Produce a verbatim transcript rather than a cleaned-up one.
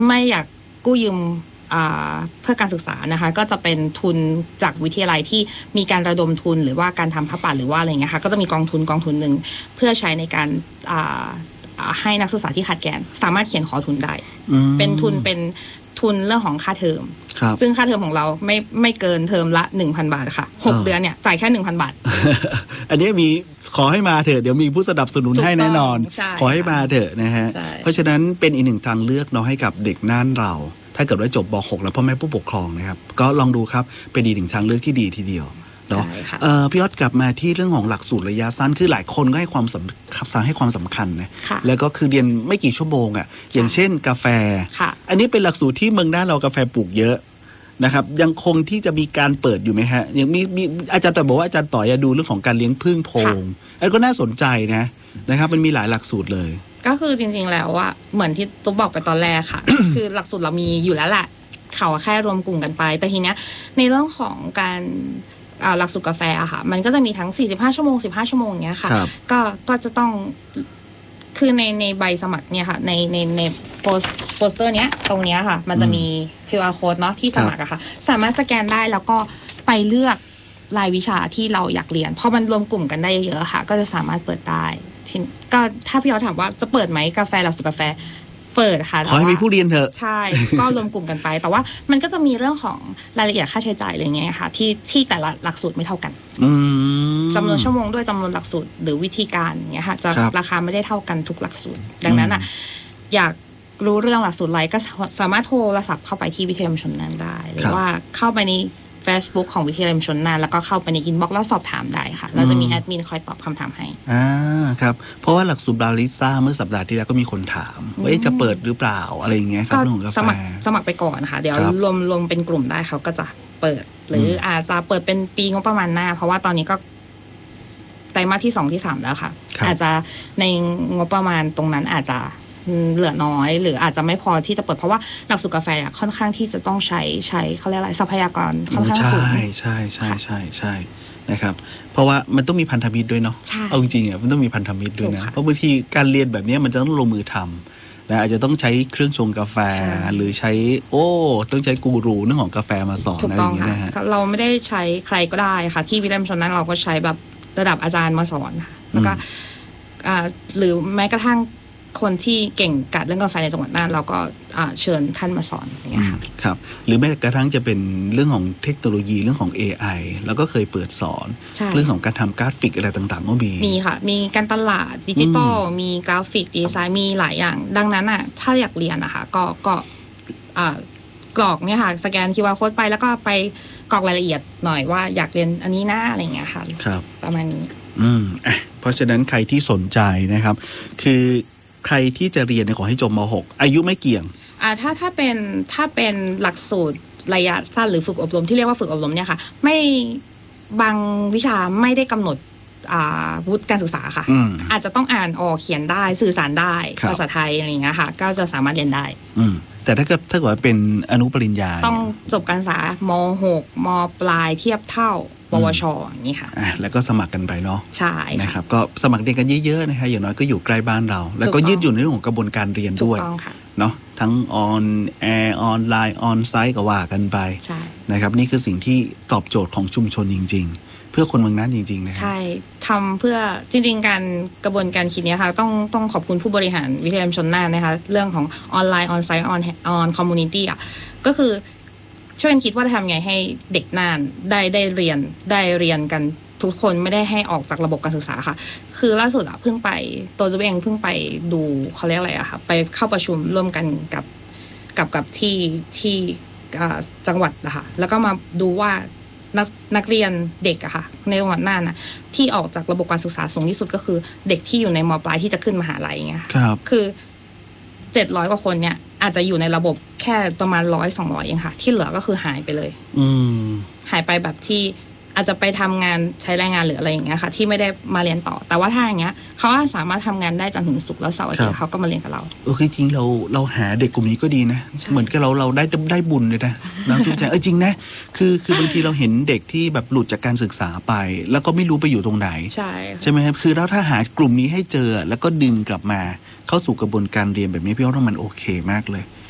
ไม่อยากกู้ยืมเพื่อการศึกษานะคะก็จะเป็นทุนจากวิทยาลัยที่มีการระดมทุนหรือว่าการทำผ้าป่าหรือว่าอะไรเงี้ยค่ะก็จะมีกองทุนกองทุนหนึ่งเพื่อใช้ในการให้นักศึกษาที่ขาดแคลนสามารถเขียนขอทุนได้เป็นทุนเป็นทุนเรื่องของค่าเทอมซึ่งค่าเทอมของเราไม่ไม่เกินเทอมละ หนึ่งพัน บาทค่ะหกเดือนเนี่ยจ่ายแค่ หนึ่งพัน บาทอันนี้มีขอให้มาเถอะเดี๋ยวมีผู้สนับสนุนให้แน่นอนขอให้มาเถอะนะฮะเพราะฉะนั้นเป็นอีกหนึ่งทางเลือกเนาะให้กับเด็กน่านเราถ้าเกิดว่าจบ ป.หก แล้วพ่อแม่ผู้ปกครองนะครับก็ลองดูครับเป็นอีกหนึ่งทางเลือกที่ดีทีเดียวเนาะพี่ยอดกลับมาที่เรื่องของหลักสูตรระยะสั้นคือหลายคนก็ให้ความสำคัญให้ความสำคัญนะแล้วก็คือเรียนไม่กี่ชั่วโมงอ่ะอย่างเช่นกาแฟอันนี้เป็นหลักสูตรที่เมืองน่านเรากาแฟปลูกเยอะนะครับยังคงที่จะมีการเปิดอยู่ไหมฮะยังมีมีอาจารย์แต่บอกว่าอาจารย์ต่อจะดูเรื่องของการเลี้ยงผึ้งโพรงอันก็น่าสนใจนะนะครับมันมีหลายหลักสูตรเลยก็คือจริงๆแล้วว่าเหมือนที่ตุ๊กบอกไปตอนแรกค่ะ คือหลักสูตรเรามีอยู่แล้วแหละเขาแค่รวมกลุ่มกันไปแต่ทีเนี้ยในเรื่องของการหลักสูตรกาแฟอะค่ะมันก็จะมีทั้งสี่สิบห้าชั่วโมงสิบห้าชั่วโมงเงี้ยค่ะก็ก็จะต้องคือในในใบสมัครเนี่ยค่ะในในในโปสโปสเตอร์เนี้ยตรงเนี้ยค่ะมันจะมี คิว อาร์ code เนาะที่สมัครอะค่ะสามารถสแกนได้แล้วก็ไปเลือกรายวิชาที่เราอยากเรียนพอมันรวมกลุ่มกันได้เยอะๆค่ะก็จะสามารถเปิดได้ก็ถ้าพี่เขาถามว่าจะเปิดไหมกาแฟหลักสูตรกาแฟเปิดค่ะขอให้มีผู้เรียนเถอะใช่ก็รวมกลุ่มกันไปแต่ว่ามันก็จะมีเรื่องของรายละเอียดค่าใช้จ่ายอะไรเงี้ยค่ะที่ที่แต่ละหลักสูตรไม่เท่ากันจำนวนชั่วโมงด้วยจำนวนหลักสูตรหรือวิธีการเงี้ยค่ะจะราคาไม่ได้เท่ากันทุกหลักสูตรดังนั้นอ่ะอยากรู้เรื่องหลักสูตรอะไรก็สามารถโทรศัพท์เข้าไปที่วิทยาลัยชนน่านได้หรือว่าเข้าไปในFacebook ของวิทยาลัยชนน่านแล้วก็เข้าไปในอินบ็อกซ์แล้วสอบถามได้ค่ะเราจะมีแอดมินคอยตอบคำถามให้อ่าครับเพราะว่าหลักสูตรบาริสต้าเมื่อสัปดาห์ที่แล้วก็มีคนถามว่าจะเปิดหรือเปล่าอะไรอย่างเงี้ยครับเรื่องของกาแฟสมัครสมัครไปก่อนค่ะเดี๋ยวรวมรวมเป็นกลุ่มได้เขาก็จะเปิดหรืออาจจะเปิดเป็นปีงบประมาณหน้าเพราะว่าตอนนี้ก็ไตรมาสที่สองที่สามแล้วค่ะอาจจะในงบประมาณตรงนั้นอาจจะเหลือน้อยหรืออาจจะไม่พอที่จะเปิดเพราะว่าหลักสูตรกาแฟอ่ะค่อนข้างที่จะต้องใช้ใช้เขาเรียกอะไรทรัพยากรค่อนข้างสูงใช่ใช่ใช่ใช่ใช่นะครับเพราะว่ามันต้องมีพันธมิตรด้วยเนาะเอาจริงๆอ่ะมันต้องมีพันธมิตรด้วยนะเพราะบางทีการเรียนแบบนี้มันจะต้องลงมือทำนะอาจจะต้องใช้เครื่องชงกาแฟหรือใช้โอ้ต้องใช้กูรูเรื่องของกาแฟมาสอนอะไรอย่างเงี้ยนะฮะเราไม่ได้ใช้ใครก็ได้ค่ะที่วิทยาลัยชนนั้นเราก็ใช้แบบระดับอาจารย์มาสอนค่ะแล้วก็หรือแม้กระทั่งคนที่เก่งกัดเรื่องกาแฟในจังหวัดน่านเราก็เชิญท่านมาสอนอย่างเงี้ยค่ะครับหรือแม้กระทั่งจะเป็นเรื่องของเทคโนโลยีเรื่องของ เอ ไอ แล้วก็เคยเปิดสอนเรื่องของการทำกราฟิกอะไรต่างๆก็มีมีค่ะมีการตลาดดิจิตอลมีกราฟิกดีไซน์มีหลายอย่างดังนั้นอ่ะถ้าอยากเรียนนะคะก็ก็กรอกเนี่ยค่ะสแกน คิว อาร์ code ไปแล้วก็ไปกรอกรายละเอียดหน่อยว่าอยากเรียนอันนี้นะอะไรเงี้ยค่ะครับประมาณนี้อืมอ่ะเพราะฉะนั้นใครที่สนใจนะครับคือใครที่จะเรียนเนี่ยขอให้จบม หกอายุไม่เกี่ยงอ่าถ้าถ้าเป็นถ้าเป็นหลักสูตรระยะสั้นหรือฝึกอบรมที่เรียกว่าฝึกอบรมเนี่ยค่ะไม่บางวิชาไม่ได้กำหนดอ่าวุฒิการศึกษาค่ะอ, อาจจะต้องอ่านออกเขียนได้สื่อสารได้ภาษาไทยอะไรอย่างเงี้ยค่ะก็จะสามารถเรียนได้อืมแต่ถ้าเกิดถ้าเกิดว่าเป็นอนุปริญญาต้องจบการศึกษาม หก ม.ปลายเทียบเท่าปวช.อย่างนี้ค่ะอ่ะแล้วก็สมัครกันไปเนาะใช่นะครับก็สมัครเรียนกันเยอะๆนะคะอย่างน้อยก็อยู่ใกล้บ้านเราแล้วก็ยืดหยุ่นในเรื่องของกระบวนการเรียนด้วยเนาะทั้งออนแอร์ออนไลน์ออนไซต์ก็ว่ากันไปนะครับนี่คือสิ่งที่ตอบโจทย์ของชุมชนจริงๆเพื่อคนเมืองนั้นจริงๆนะใช่ทำเพื่อจริงๆการกระบวนการคิดนี้ค่ะต้องต้องขอบคุณผู้บริหารวิทยาลัยชนน่านนะคะเรื่องของออนไลน์ออนไซต์ออนออนคอมมูนิตี้อ่ะก็คือช่วยกันคิดว่าจะทำไงให้เด็กน่านได้ได้เรียนได้เรียนกันทุกคนไม่ได้ให้ออกจากระบบการศึกษาค่ะคือล่าสุดอ่ะเพิ่งไปตัวจุ๊บเองเพิ่งไปดูเขาเรียกอะไรอะค่ะไปเข้าประชุมร่วมกันกับกับกับที่ที่จังหวัดนะคะแล้วก็มาดูว่านักนักเรียนเด็กอะค่ะในจังหวัดน่านนะที่ออกจากระบบการศึกษาสูงที่สุดก็คือเด็กที่อยู่ในม.ปลายที่จะขึ้นมหาลัยอย่างเงี้ยครับคือเจ็ดร้อยกว่าคนเนี่ยอาจจะอยู่ในระบบแค่ประมาณร้อยสองร้อยเองค่ะที่เหลือก็คือหายไปเลยอืมหายไปแบบที่อาจจะไปทำงานใช้แรงงานหรืออะไรอย่างเงี้ยค่ะที่ไม่ได้มาเรียนต่อแต่ว่าถ้าอย่างเงี้ยเขาสามารถทำงานได้จนถึงศุกร์แล้วเสาร์อาทิตย์เขาก็มาเรียนกับเราโอเคจริงเราเราหาเด็กกลุ่มนี้ก็ดีนะเหมือนกับเราเราได้ได้บุญเลยนะน้ำจุ๊บใจเออจริงนะคือคือบางทีเราเห็นเด็กที่แบบหลุดจากการศึกษาไปแล้วก็ไม่รู้ไปอยู่ตรงไหนใช่ใช่ไหมครับคือแล้วถ้าหากลุ่มนี้ให้เจอแล้วก็ดึงกลับมาเข้าสู่กระบวนการเรียนแบบนี้พี่ว่ามันโอเคมากเลย